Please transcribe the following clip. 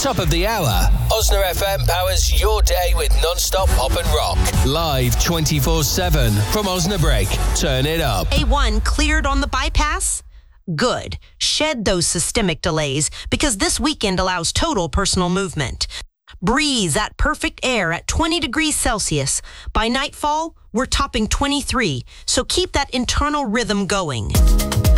Top of the hour. Osna FM powers your day with non-stop pop and rock. Live 24/7 from Osnabrück. Turn it up. A1 cleared on the bypass? Good. Shed those systemic delays because this weekend allows total personal movement. Breeze at perfect air at 20 degrees Celsius. By nightfall, we're topping 23, so keep that internal rhythm going.